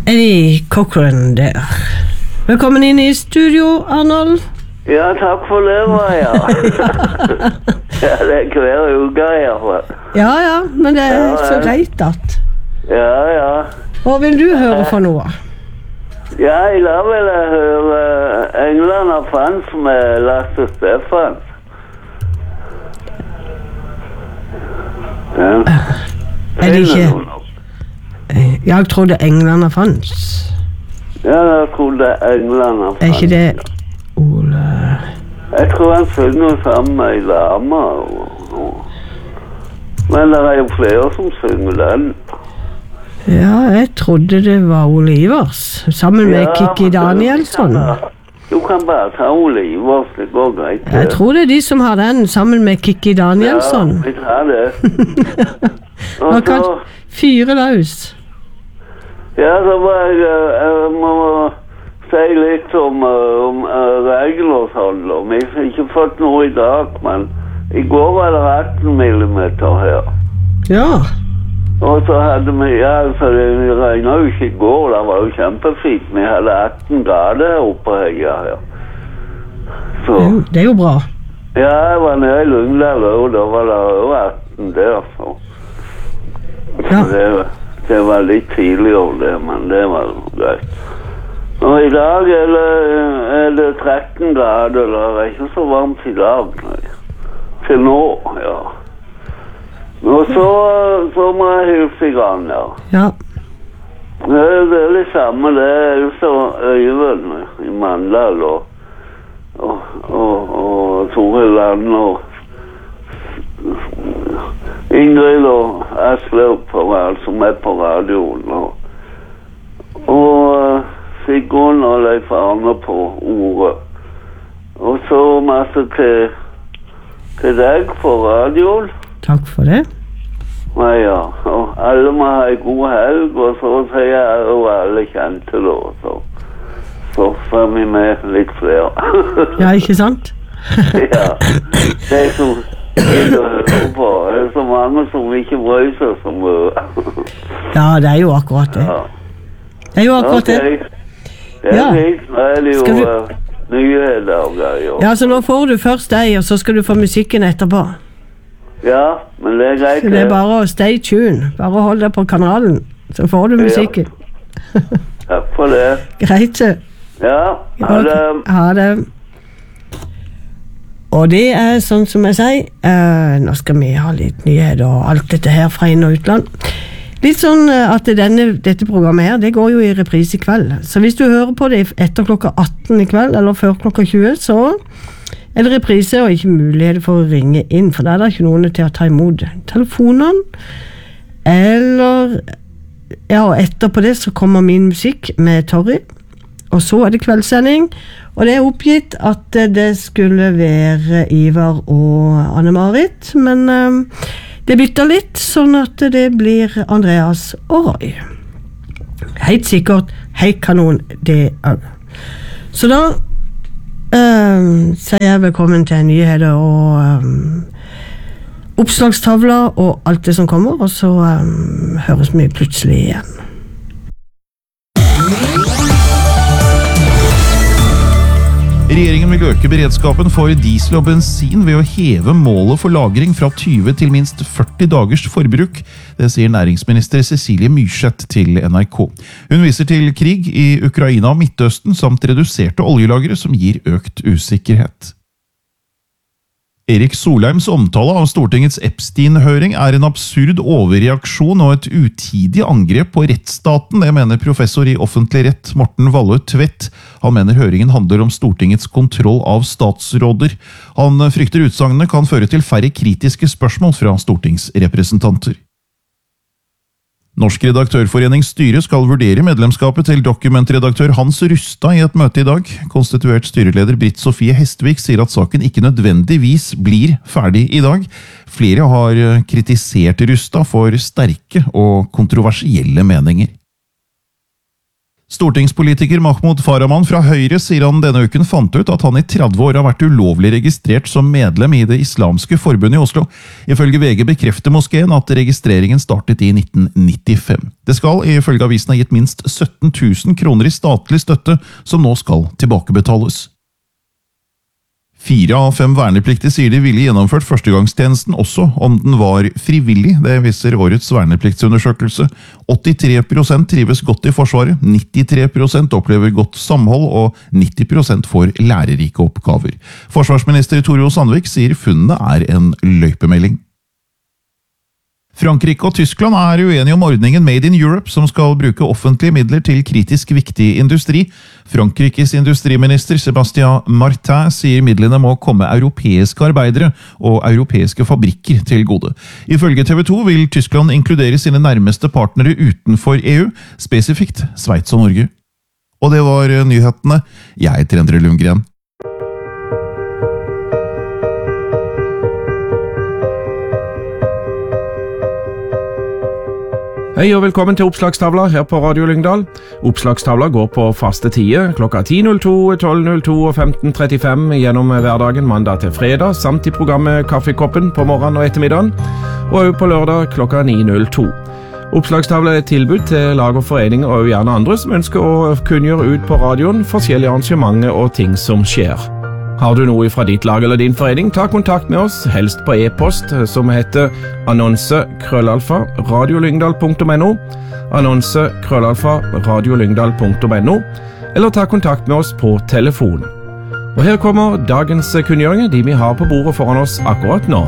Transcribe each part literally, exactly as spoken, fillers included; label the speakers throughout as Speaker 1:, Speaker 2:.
Speaker 1: Eddie Cochran der. Velkommen inn i studio, Arnold.
Speaker 2: Ja, takk for det, Maja. Ja, det er hver uke, i hvert fall.
Speaker 1: Ja, ja, men det er
Speaker 2: Ja,
Speaker 1: så
Speaker 2: ja.
Speaker 1: greit at.
Speaker 2: Ja, ja.
Speaker 1: Hva vil du høre for noe?
Speaker 2: Ja, i dag vil jeg høre England og Frans med Lasse Stefan. Ja.
Speaker 1: Er det ikke... Jeg trodde England fanns.
Speaker 2: Ja, jeg trodde England og Frans.
Speaker 1: Er ikke det Ole...
Speaker 2: Jeg tror han synger sammen med en dame. og- og- Men det er jo flere som synger den.
Speaker 1: Ja, jeg trodde det var Ole Ivers, sammen med
Speaker 2: Ja,
Speaker 1: Kikki
Speaker 2: men du-
Speaker 1: Danielsson.
Speaker 2: Du kan bare ta Ole Ivers, det går greit.
Speaker 1: Jeg tror det er de som har den, sammen med Kikki Danielsson.
Speaker 2: Ja, vi tar det. Og
Speaker 1: Man kan
Speaker 2: så,
Speaker 1: fyre løs.
Speaker 2: ja, så må jeg, eh, jeg må si litt om, eh, om eh, regler og sånn. og Vi har ikke fått noe i dag, men i går var det atten millimeter her.
Speaker 1: Ja,
Speaker 2: Og så hadde vi, ja, altså det regnet jo ikke i går, det var jo kjempefint. Vi hadde atten grader her oppe høyre her. Så,
Speaker 1: det er jo- det er jo bra.
Speaker 2: ja, jeg var nede i Lyngdal, og da var det over atten der, så.
Speaker 1: Ja.
Speaker 2: Det, det var litt tidligere det, men det var greit. Og i dag er det, er det tretten grader, det er ikke så varmt i dag, nei. Til nå, ja. Og så, så må jeg hilse i gang, ja.
Speaker 1: Ja,
Speaker 2: Det er det er det samme, det er jo så Øyvind i Mandal og, og, og, og Tore Land og Ingrid og Aslaug på alt som er på radioen og, og Sigurd og Leif Arne på ordet. Og så masse til, til deg på radioen.
Speaker 1: takk for det.
Speaker 2: Ja, ja. Og alle må ha en god helg, og så sier jeg jo alle kjente da, så, så får vi med litt flere.
Speaker 1: Ja, ikke sant?
Speaker 2: Ja, det er som ikke hører på, det er så mange som ikke bryr seg så mye.
Speaker 1: Ja, det er jo akkurat det.
Speaker 2: Ja.
Speaker 1: Det er jo akkurat det.
Speaker 2: Ok. Det
Speaker 1: Ja.
Speaker 2: er fint, nå er det jo
Speaker 1: Skal du-
Speaker 2: eh, nyheter og greier.
Speaker 1: Ja, så nå får du først deg, og så skal du få musikken etterpå.
Speaker 2: Ja, men det er greit.
Speaker 1: Så det er bare å stay tune. Bare hold deg på kanalen, så får du musikken.
Speaker 2: Takk for det.
Speaker 1: Greit, så.
Speaker 2: Ja, ha det.
Speaker 1: Ha det. Og det er sånn som jeg sier, eh, nå skal vi ha litt nyheter og alt dette her fra inn- og utland. Litt sånn eh, at denne, dette programmet her, det går jo i reprise i kveld. Så hvis du hører på det etter klokka atten i kveld, eller før klokka tjue, så er det reprise og ikke mulighet for å ringe inn, for da er det ikke noen til å ta imot telefonene. Eller, ja, og etterpå det så kommer min musikk med Torry, og så er det kveldssending, og det er oppgitt at det skulle være Ivar og Anne-Marit, men um, det bytter litt, sånn at det blir Andreas og Roy. Helt sikkert, helt kanon, det òg. Så da um, sier jeg velkommen til nyheter og um, oppslagstavler og alt det som kommer, og så um, høres vi plutselig igjen.
Speaker 3: Regjeringen vil øke beredskapen for diesel og bensin ved å heve målet for lagring fra tyve til minst førti dagers forbruk. Det sier næringsminister Cecilie Myrseth til N R K. Hun viser til krig i Ukraina og Midtøsten samt reduserte oljelagre som gir økt usikkerhet. Erik Solheims omtale av Stortingets Epstein-høring er en absurd overreaksjon og et utidig angrep på rettsstaten, det mener professor i offentlig rett Morten Valle Tvedt. Han mener høringen handler om Stortingets kontroll av statsråder. Han frykter utsagnene kan føre til færre kritiske spørsmål fra stortingsrepresentanter. Norsk redaktørforenings styre skal vurdere medlemskapet til dokumentredaktør Hans Rustad i et møte i dag. Konstituert styreleder Britt Sofie Hestvik sier at saken ikke nødvendigvis blir ferdig i dag. Flere har kritisert Rustad for sterke og kontroversielle meninger. Stortingspolitiker Mahmoud Farahman fra Høyre sier han denne uken fant ut at han i tretti år har vært ulovlig registrert som medlem i det islamske forbundet i Oslo. Ifølge V G bekrefter moskeen at registreringen startet i nitten nittifem. Det skal ifølge avisen ha gitt minst sytten tusen kroner i statlig støtte som nå skal tilbakebetales. Fire av fem vernepliktige sier de ville gjennomført førstegangstjenesten også om den var frivillig, det viser årets vernepliktsundersøkelse. åttitre prosent trives godt i forsvaret, nittitre prosent opplever godt samhold og nitti prosent får lærerike oppgaver. Forsvarsminister Tore O. Sandvik sier funnene er en løypemelding. Frankrike og Tyskland er uenige om ordningen Made in Europe, som skal bruke offentlige midler til kritisk viktig industri. Frankrikes industriminister Sébastien Martin sier midlene må komme europeiske arbeidere og europeiske fabrikker til gode. Ifølge T V to vil Tyskland inkludere sine nærmeste partnere utenfor E U, spesifikt Sveits og Norge. Og det var nyhetene. Jeg heter Endre Lundgren.
Speaker 4: Hei og velkommen til Oppslagstavla her på Radio Lyngdal. Oppslagstavla går på faste tider, klokka ti null to, tolv null to og femten trettifem gjennom hverdagen mandag til fredag, samt i programmet Kaffekoppen på morgenen og ettermiddagen, og også på lørdag klokka ni null to. Oppslagstavla er et tilbud til lag og foreninger og gjerne andre som ønsker å kunngjøre ut på radioen forskjellige arrangementer og ting som skjer. Har du noe fra ditt lag eller din forening, ta kontakt med oss, helst på e-post, som heter annonse krøllalfa radiolyngdal punktum no, annonse krøllalfa radiolyngdal punktum no, eller ta kontakt med oss på telefon. Og her kommer dagens kunngjøringer, de vi har på bordet foran oss akkurat nå.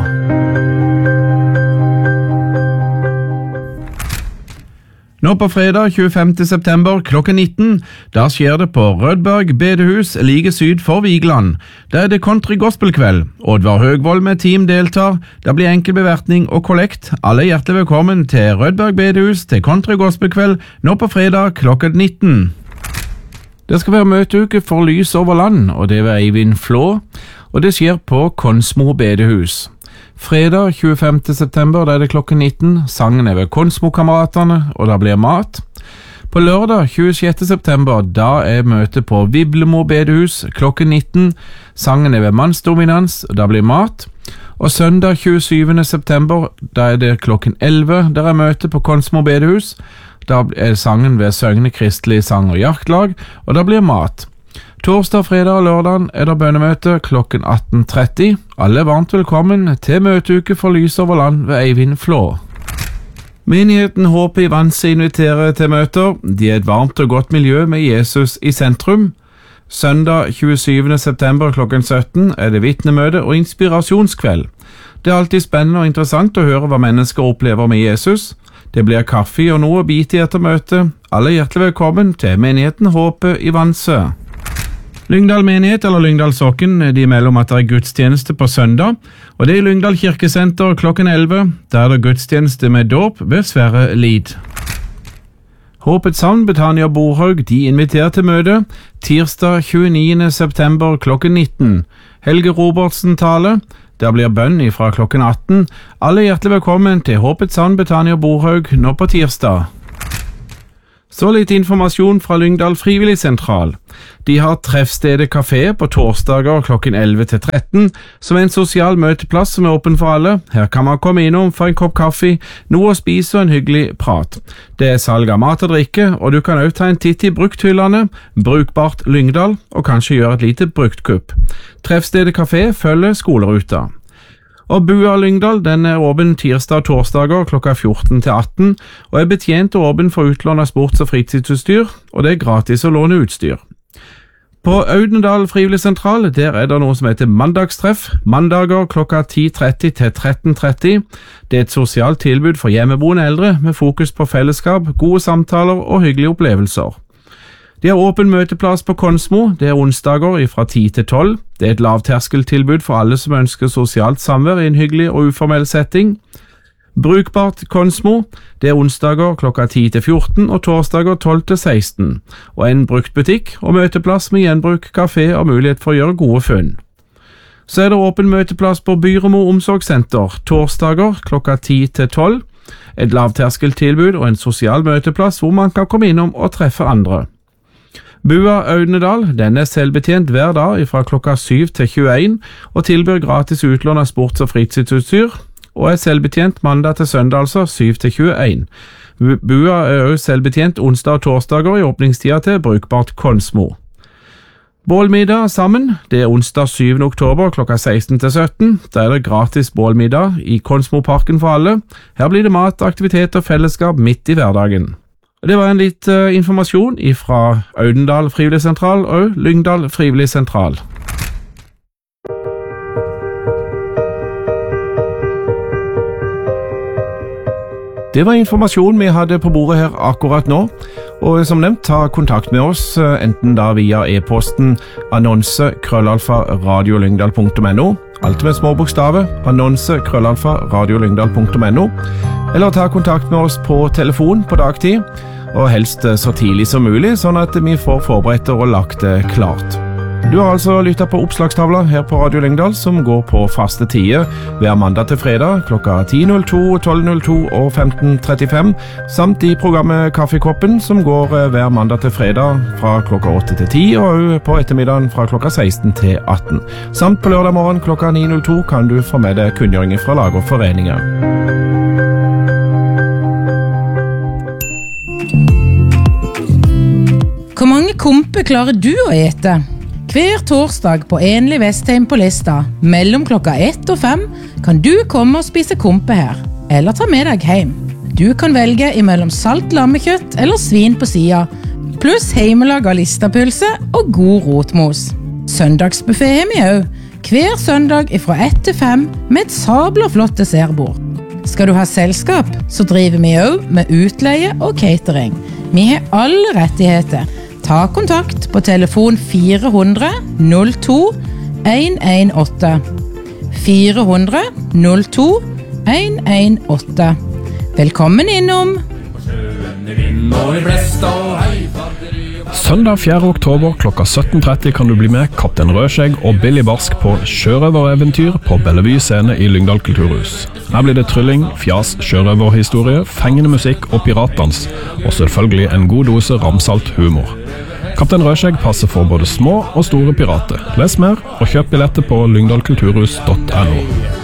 Speaker 4: Nå på fredag tjuefemte september klokken nitten, da skjer det på Rødberg bedehus like syd for Vigeland. Da er det country gospelkveld. Oddvar Høgvold med team deltar. Det blir enkel bevertning og kollekt. Alle er hjertelig velkommen til Rødberg bedehus til country gospelkveld nå på fredag klokken nitten. Det skal være møteuke for lys over land, og det er Eivind Flå, og det skjer på Konsmo bedehus. Fredag tjuefemte september, da er det klokken nitten, sangen er ved Konsmo-kameraterne, og da blir mat. På lørdag tjuesjette september, da er møte på Viblemo bedehus klokken nitten, sangen er ved Mannsdominans, og da blir mat. Og søndag tjuesyvende september, da er det klokken elleve, der er møte på Konsmo bedehus, da er sangen ved Søgne Kristelig Sang- og Jaktlag, og da blir mat. Torsdag, fredag og lørdag er det bønnemøte klokken atten tretti. Alle er varmt velkommen til møteuke for lys over land ved Eivind Flå. Menigheten Håp i Vanse inviterer til møter. De er et varmt og godt miljø med Jesus i sentrum. Søndag tjuesyvende september klokken sytten er det vitnemøte og inspirasjonskveld. Det er alltid spennende og interessant å høre hva mennesker opplever med Jesus. Det blir kaffe og noe å bite i etter møtet. Alle er hjertelig velkommen til menigheten Håp i Vanse. Lyngdal menighet eller Lyngdal Sokken, de melder om at det er gudstjeneste på søndag, og det er i Lyngdal kirkesenter klokken elleve, der er det gudstjeneste med dåp ved Sverre Lid. Håpets Havn, Betania Borhaug, de inviterer til møte tirsdag tjueniende september klokken nitten. Helge Robertsen taler, der blir bønn fra klokken atten. Alle er hjertelig velkommen til Håpets Havn, Betania Borhaug nå på tirsdag. Så litt informasjon fra Lyngdal Frivilligsentral. De har treffstedet kafé på torsdager klokken elleve til tretten, som er en sosial møteplass som er åpen for alle. Her kan man komme innom for en kopp kaffe, noe å spise og en hyggelig prat. Det er salg av mat og drikke, og du kan også ta en titt i brukthyllene, Brukbart Lyngdal, og kanskje gjøre et lite bruktkupp. Treffstedet kafé følger skoleruta. Og Bua Lyngdal, den er åpen tirsdag og torsdager klokka fjorten til atten, og er betjent og åpen for utlån av sports- og fritidsutstyr, og det er gratis å låne utstyr. På Audendal Frivilligsentral, der er det noe som heter mandagstreff, mandager klokka ti tretti til tretten tretti. Det er et sosialt tilbud for hjemmeboende eldre med fokus på fellesskap, gode samtaler og hyggelige opplevelser. De har åpen møteplass på Konsmo, det er onsdager fra ti til tolv. Det er et lavterskeltilbud for alle som ønsker sosialt samvær i en hyggelig og uformell setting. Brukbart Konsmo, det er onsdager klokka ti til fjorten og torsdager tolv til seksten, og en bruktbutikk og møteplass med gjenbruk, kafé og mulighet for å gjøre gode funn. Så er det åpen møteplass på Byremo omsorgssenter, torsdager klokka ti til tolv, et lavterskeltilbud og en sosial møteplass hvor man kan komme innom og treffe andre. Bua Audnedal, den er selvbetjent hver dag fra klokka syv til tjueen og tilbyr gratis utlån av sports- og fritidsutstyr, og er selvbetjent mandag til søndag, altså syv til tjueen. Bua er også selvbetjent onsdag og torsdager i åpningstida til brukbart Konsmo. Bålmiddag sammen, det er onsdag syvende oktober klokka seksten til sytten. Da er det gratis bålmiddag i Konsmoparken for alle. Her blir det mat, aktivitet og fellesskap midt i hverdagen. Det var en litt uh, informasjon fra Audendal Frivilligsentral og Lyngdal Frivilligsentral. Det var informasjon vi hadde på bordet her akkurat nå, og som nevnt, ta kontakt med oss, enten da via e-posten annonse krøllalfa radiolyngdal punktum no, alt med små bokstaver, annonse krøllalfa radiolyngdal punktum no, eller ta kontakt med oss på telefon på dagtid, og helst så tidlig som mulig, sånn at vi får forberedt og lagt det klart. Du har altså lyttet på oppslagstavla her på Radio Lyngdal, som går på faste tider hver mandag til fredag klokka ti null to, tolv null to og femten trettifem, samt i programmet Kaffekoppen, som går hver mandag til fredag fra klokka åtte til ti, og på ettermiddagen fra klokka seksten til atten. Samt på lørdag morgen klokka ni null to kan du få med deg kunngjøringer fra lag og foreninger.
Speaker 5: Hvor mange kompe klarer du å ete? Hver torsdag på Enlig Vestheim på Lista, mellom klokka ett og fem, kan du komme og spise kompe her, eller ta med deg hjem. Du kan velge imellom salt lammekjøtt eller svin på sida, pluss heimelaga listapølse og god rotmos. Søndagsbuffet har vi også, hver søndag fra ett til fem med et sabla flott dessertbord. Skal du ha selskap, så driver vi også med utleie og catering. Vi har alle rettigheter. Ta kontakt på telefon fire hundre null to en en åtte. fire hundre null to en en åtte. Velkommen innom!
Speaker 6: Søndag fjerde oktober klokka sytten tretti kan du bli med Kaptein Rødskjegg og Billy Barsk på sjørøvereventyr på Bellevue scene i Lyngdal kulturhus. Her blir det trylling, fjas, sjørøverhistorie, fengende musikk og piratdans, og selvfølgelig en god dose ramsalt humor. Kaptein Rødskjegg passer for både små og store pirater. Les mer og kjøp billetter på lyngdalkulturhus punktum no.